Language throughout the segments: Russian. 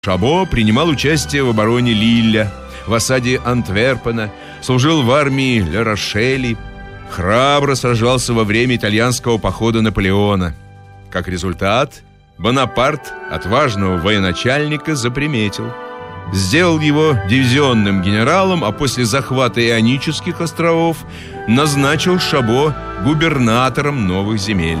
Шабо принимал участие в обороне Лилля, в осаде Антверпена, служил в армии Ля-Рошели, храбро сражался во время итальянского похода Наполеона. Как результат, Бонапарт отважного военачальника заприметил. Сделал его дивизионным генералом, а после захвата Ионических островов назначил Шабо губернатором новых земель.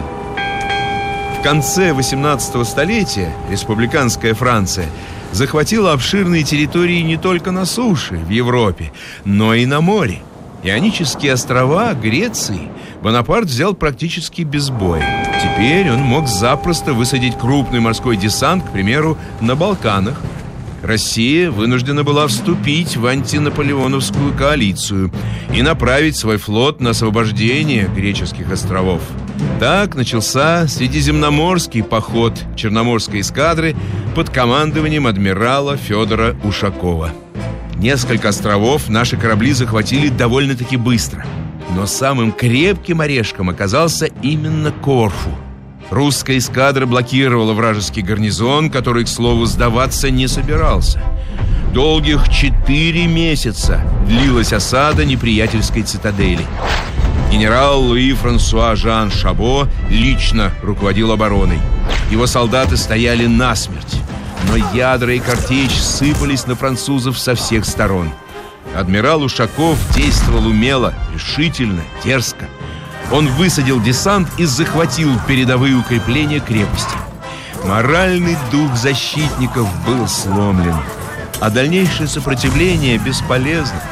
В конце 18 столетия республиканская Франция захватила обширные территории не только на суше, в Европе, но и на море. Ионические острова Греции Бонапарт взял практически без боя. Теперь он мог запросто высадить крупный морской десант, к примеру, на Балканах. Россия вынуждена была вступить в антинаполеоновскую коалицию и направить свой флот на освобождение греческих островов. Так начался Средиземноморский поход Черноморской эскадры под командованием адмирала Федора Ушакова. Несколько островов наши корабли захватили довольно-таки быстро. Но самым крепким орешком оказался именно Корфу. Русская эскадра блокировала вражеский гарнизон, который, к слову, сдаваться не собирался. Долгих 4 месяца длилась осада неприятельской цитадели. Генерал Луи Франсуа Жан Шабо лично руководил обороной. Его солдаты стояли насмерть, но ядра и картечь сыпались на французов со всех сторон. Адмирал Ушаков действовал умело, решительно, дерзко. Он высадил десант и захватил передовые укрепления крепости. Моральный дух защитников был сломлен, а дальнейшее сопротивление бесполезно.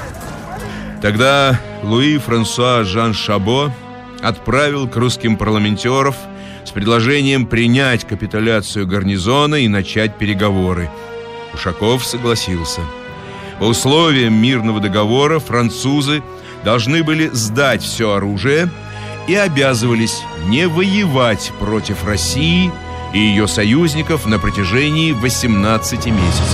Тогда Луи Франсуа Жан Шабо отправил к русским парламентеров с предложением принять капитуляцию гарнизона и начать переговоры. Ушаков согласился. По условиям мирного договора французы должны были сдать все оружие и обязывались не воевать против России и ее союзников на протяжении 18 месяцев.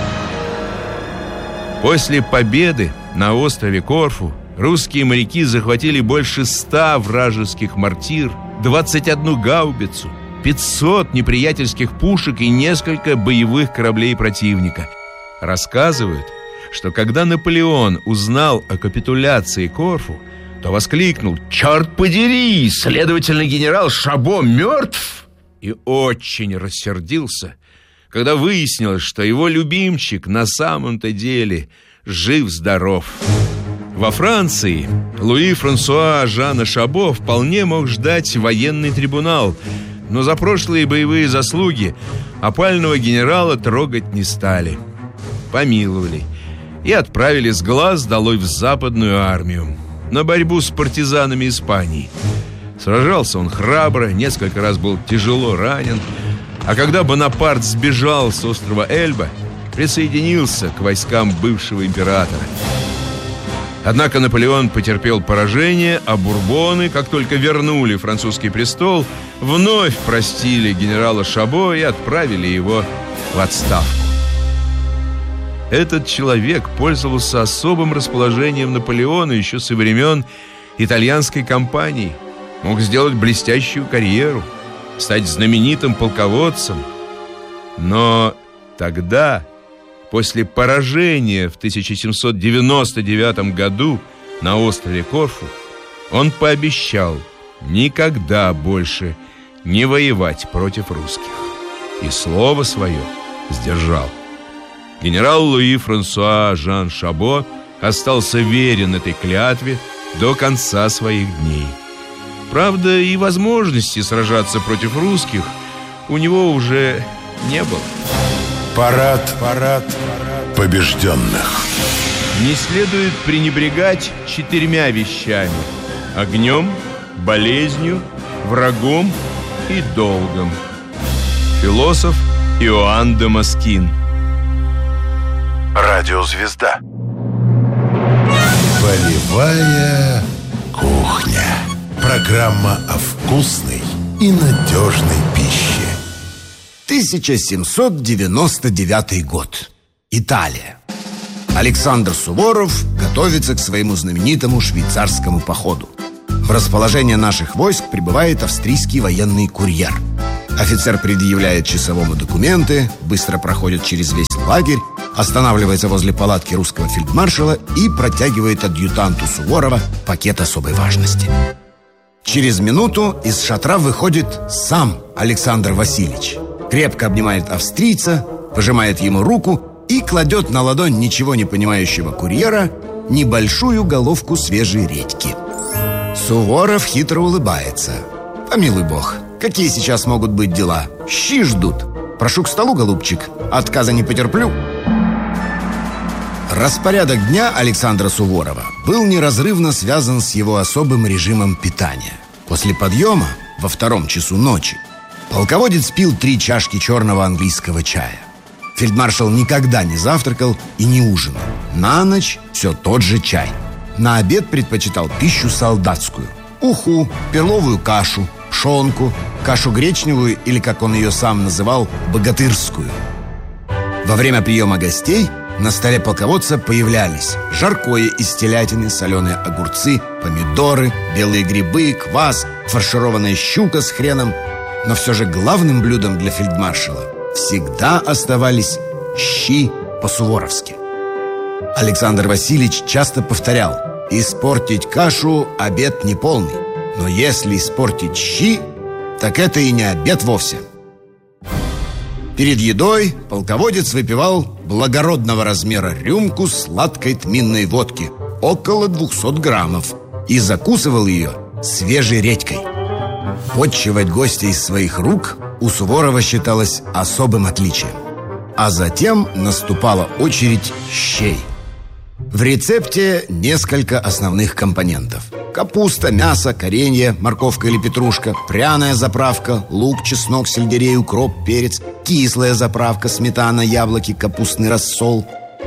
После победы на острове Корфу русские моряки захватили больше 100 вражеских мортир, 21 гаубицу, 500 неприятельских пушек и несколько боевых кораблей противника. Рассказывают, что когда Наполеон узнал о капитуляции Корфу, то воскликнул: «Черт подери! Следовательно, генерал Шабо мертв!» И очень рассердился, когда выяснилось, что его любимчик на самом-то деле жив-здоров. Во Франции Луи Франсуа Жана Шабо вполне мог ждать военный трибунал, но за прошлые боевые заслуги опального генерала трогать не стали. Помиловали и отправили с глаз долой в Западную армию на борьбу с партизанами Испании. Сражался он храбро, несколько раз был тяжело ранен, а когда Бонапарт сбежал с острова Эльба, присоединился к войскам бывшего императора. Однако Наполеон потерпел поражение, а бурбоны, как только вернули французский престол, вновь простили генерала Шабо и отправили его в отставку. Этот человек пользовался особым расположением Наполеона еще со времен итальянской кампании. Мог сделать блестящую карьеру, стать знаменитым полководцем. Но тогда, после поражения в 1799 году на острове Корфу, он пообещал никогда больше не воевать против русских. И слово свое сдержал. Генерал Луи Франсуа Жан Шабо остался верен этой клятве до конца своих дней. Правда, и возможности сражаться против русских у него уже не было. Парад побежденных. Не следует пренебрегать 4 вещами: огнем, болезнью, врагом и долгом. Философ Иоанн Дамаскин. Радиозвезда. Полевая кухня. Программа о вкусной и надежной пище. 1799 год. Италия. Александр Суворов готовится к своему знаменитому швейцарскому походу. В расположение наших войск прибывает австрийский военный курьер. Офицер предъявляет часовому документы, быстро проходит через весь лагерь, останавливается возле палатки русского фельдмаршала и протягивает адъютанту Суворова пакет особой важности. Через минуту из шатра выходит сам Александр Васильевич. Крепко обнимает австрийца, пожимает ему руку и кладет на ладонь ничего не понимающего курьера небольшую головку свежей редьки. Суворов хитро улыбается. «Помилуй бог, какие сейчас могут быть дела? Щи ждут. Прошу к столу, голубчик, отказа не потерплю». Распорядок дня Александра Суворова был неразрывно связан с его особым режимом питания. После подъема, во 2 часу ночи, полководец пил 3 чашки черного английского чая. Фельдмаршал никогда не завтракал и не ужинал. На ночь все тот же чай. На обед предпочитал пищу солдатскую: уху, перловую кашу, пшенку, кашу гречневую или, как он ее сам называл, богатырскую. Во время приема гостей на столе полководца появлялись жаркое из телятины, соленые огурцы, помидоры, белые грибы, квас, фаршированная щука с хреном. Но все же главным блюдом для фельдмаршала всегда оставались щи по-суворовски. Александр Васильевич часто повторял: испортить кашу – обед неполный, но если испортить щи, так это и не обед вовсе. Перед едой полководец выпивал благородного размера рюмку сладкой тминной водки, около 200 граммов, и закусывал ее свежей редькой. Подчивать гостя из своих рук у Суворова считалось особым отличием. А затем наступала очередь щей. В рецепте несколько основных компонентов: капуста, мясо, коренье, морковка или петрушка, пряная заправка, лук, чеснок, сельдерей, укроп, перец, кислая заправка, сметана, яблоки, капустный рассол.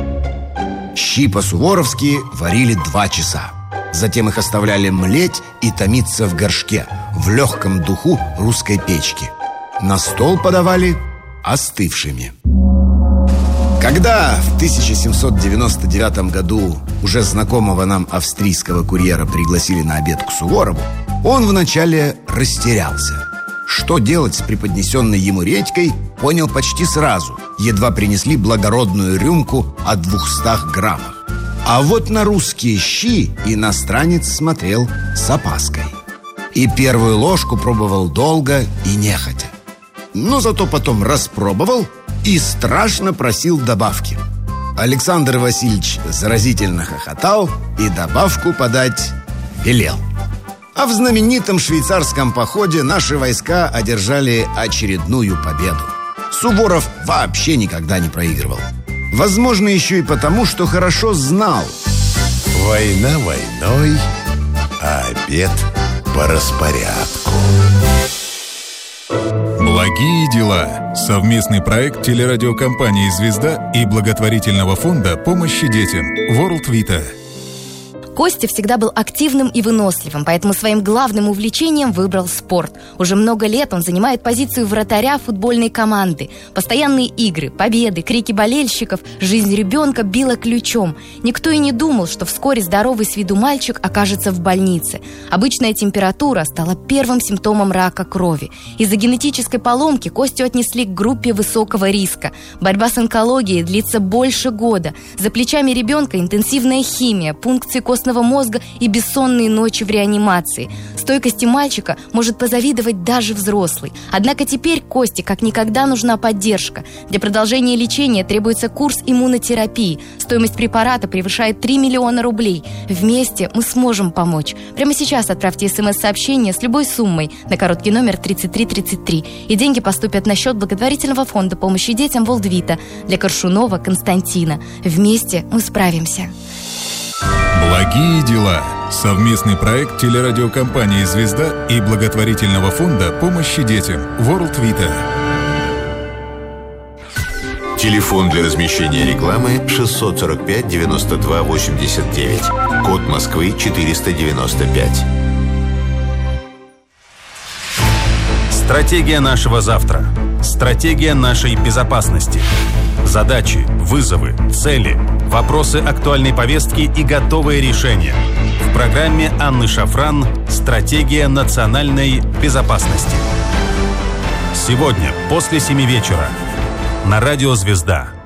Щи по-суворовски варили 2 часа. Затем их оставляли млеть и томиться в горшке, в легком духу русской печки. На стол подавали остывшими. Когда в 1799 году уже знакомого нам австрийского курьера пригласили на обед к Суворову, он вначале растерялся. Что делать с преподнесенной ему редькой, понял почти сразу. Едва принесли благородную рюмку о 200 граммах. А вот на русские щи иностранец смотрел с опаской. И первую ложку пробовал долго и нехотя. Но зато потом распробовал и страшно просил добавки. Александр Васильевич заразительно хохотал и добавку подать велел. А в знаменитом швейцарском походе наши войска одержали очередную победу. Суворов вообще никогда не проигрывал. Возможно, еще и потому, что хорошо знал: война войной, а обед по распорядку. Благие дела. Совместный проект телерадиокомпании «Звезда» и благотворительного фонда помощи детям World Vita. Костя всегда был активным и выносливым, поэтому своим главным увлечением выбрал спорт. Уже много лет он занимает позицию вратаря футбольной команды. Постоянные игры, победы, крики болельщиков, жизнь ребенка била ключом. Никто и не думал, что вскоре здоровый с виду мальчик окажется в больнице. Обычная температура стала первым симптомом рака крови. Из-за генетической поломки Костю отнесли к группе высокого риска. Борьба с онкологией длится больше года. За плечами ребенка интенсивная химия, пункции костного мозга и бессонные ночи в реанимации. Стойкости мальчика может позавидовать даже взрослый. Однако теперь Косте как никогда нужна поддержка. Для продолжения лечения требуется курс иммунотерапии. Стоимость препарата превышает 3 миллиона рублей. Вместе мы сможем помочь. Прямо сейчас отправьте смс-сообщение с любой суммой на короткий номер 3333. И деньги поступят на счет благотворительного фонда помощи детям World Vita для Коршунова Константина. Вместе мы справимся. Благие дела. Совместный проект телерадиокомпании «Звезда» и благотворительного фонда помощи детям World Vita. Телефон для размещения рекламы 645 92 89. Код Москвы 495. Стратегия нашего завтра. Стратегия нашей безопасности. Задачи, вызовы, цели, вопросы актуальной повестки и готовые решения. В программе Анны Шафран «Стратегия национальной безопасности». Сегодня после 7 вечера на радио «Звезда».